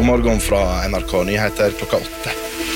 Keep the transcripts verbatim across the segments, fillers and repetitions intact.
morgen fra N R K Nyheter klokka åtte.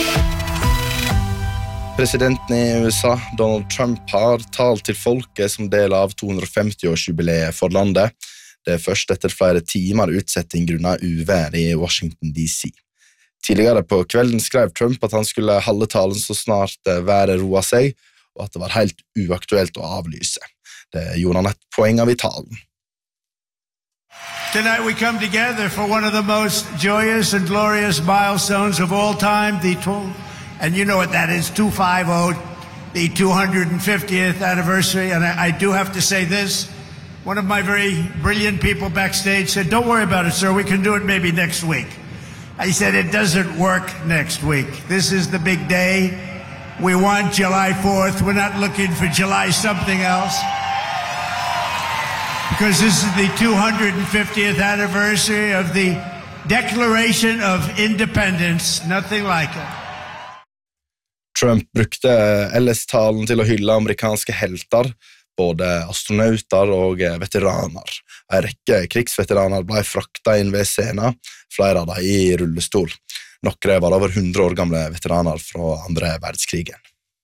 Presidenten i U S A, Donald Trump, har talt til folket som del av to hundre og femti-årsjubileet for landet. Det er først etter flere timer utsetting grunnet uvær i Washington D C. Tidligere på kvelden skrev Trump at han skulle holde talen så snart været roet seg, og at det var helt uaktuelt å avlyse. Det gjorde han et poeng av i talen. Tonight we come together for one of the most joyous and glorious milestones of all time, the tw- and you know what that is, two fifty, the two hundred fiftieth anniversary, and I, I do have to say this, one of my very brilliant people backstage said, don't worry about it, sir, we can do it maybe next week. I said, it doesn't work next week. This is the big day. We want July fourth, we're not looking for July something else. Because this is the two hundred fiftieth anniversary of the Declaration of Independence. Nothing like it. Trump brukte Ellis-talen til å hylle amerikanske helter, både astronauter og veteraner. En rekke krigsveteraner ble fraktet inn ved scenen, flere av dem i rullestol. Noen var over hundre år gamle veteraner fra andre verdenskrigen.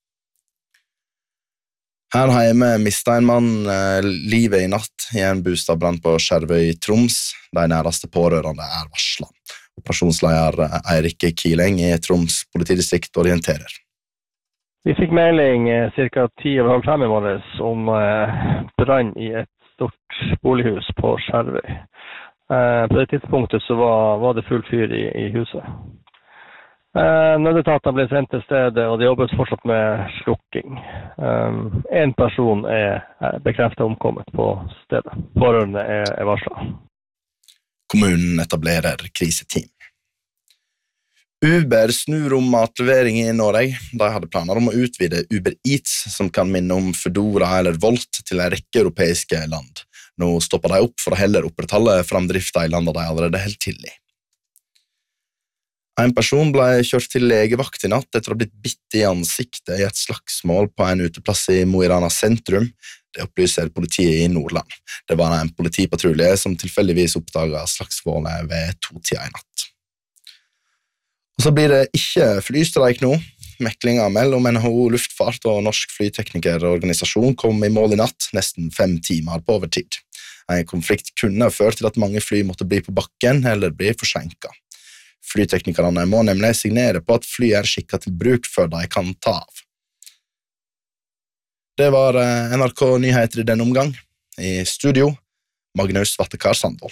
Her hjemme mistet en mann eh, livet i natt i en bostadbrann på Skjervøy i Troms. De næreste pårørende er varslet. Operasjonsleder Eirik Kileng i Troms politidistrikt orienterer. Vi fikk melding eh, cirka ti over halv fem i morges om eh, brann i et stort bolighus på Skjervøy. Eh, på det tidspunktet så var, var det full fyr i, i huset. Uh, Nødetaten ble sendt til stedet, og det jobbes fortsatt med slukking. Um, en person er, er bekreftet omkommet på stedet. Pårørende er, er varslet. Kommunen etablerer kriseteam. Uber snur om matlevering i Norge. De hadde planer om å utvide Uber Eats, som kan minne om Foodora eller Volt, til en rekke europeiske land. Nå stopper de opp for å heller opprettholde framdriften i landet de allerede helt til i. En person ble kjørt til legevakt i natt etter å ha blitt bitt i ansiktet i et slagsmål på en uteplass i Mo i Rana sentrum. Det opplyser politiet i Nordland. Det var en politipatrulje som tilfeldigvis oppdaget slagsmålet ved to-tida i natt. Og så blir det ikke flystreik nå. Meklingen mellom N H O Luftfart og Norsk Flyteknikerorganisasjon kom i mål i natt, nesten fem timer på overtid. En konflikt kunne ført til at mange fly måtte bli på bakken eller bli forsinket. Flyteknikerne må nemlig signere på at fly er skikket til bruk før de kan ta av. Det var N R K Nyheter i denne omgang. I studio, Magnus Vattekar Sandvold.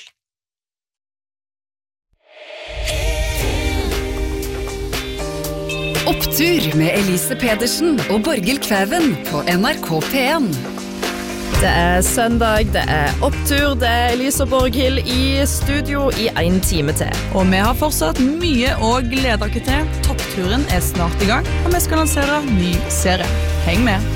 Opptur med Elise Pedersen og Borghild Kvæven på N R K P en. Det er søndag, det er opptur, det er Elise og Borghild i studio i en time til. Og vi har fortsatt mye å glede dere til. Toppturen er snart i gang, og vi skal lansere ny serie. Heng med!